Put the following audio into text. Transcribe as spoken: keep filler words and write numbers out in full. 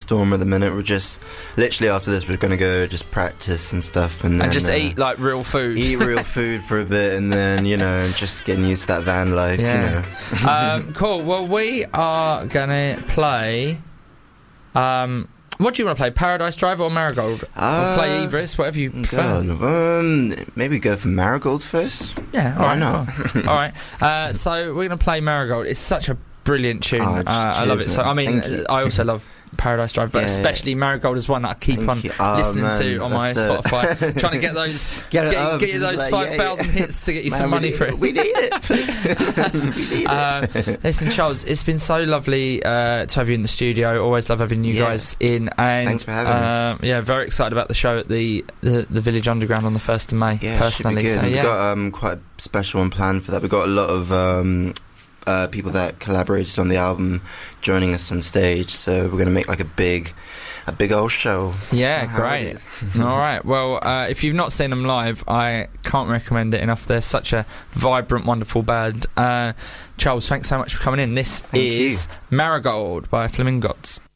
Storm at the minute. We're just literally after this, we're going to go just practice and stuff, and, and then, just uh, eat like real food. Eat real food for a bit, and then you know, just getting used to that van life. Yeah. You know. um, cool. Well, we are gonna play. Um, what do you want to play? Paradise Drive or Marigold? Uh, or play Everest, whatever you prefer. God, um, maybe go for Marigold first. Yeah. All Why right, not? Cool. All right. Uh, so we're gonna play Marigold. It's such a brilliant tune. Oh, uh, I love it. cheers, So I man. mean, Thank you. I also love Paradise Drive, but Yeah. especially Marigold is one that I keep Thank on you. Oh, listening man, to on my that's the- Spotify, trying to get those Get it get, up, get you just those like, five yeah, thousand yeah. hits to get you Man, some we money need for it. it. We need it. we need Uh, it. listen, Charles, it's been so lovely uh, to have you in the studio. Always love having you Yeah. guys in. And Thanks for having uh, us. Yeah, very excited about the show at the, the, the Village Underground on the first of May. Yeah, personally, should be good. so We've yeah. got um, quite a special one planned for that. We've got a lot of um, uh, people that collaborated on the album joining us on stage, so we're going to make like a big, a big old show. Yeah, How great. it All right. Well, uh, if you've not seen them live, I can't recommend it enough. They're such a vibrant, wonderful band. Uh, Charles, thanks so much for coming in. This Thank is Marigold by Flamingots.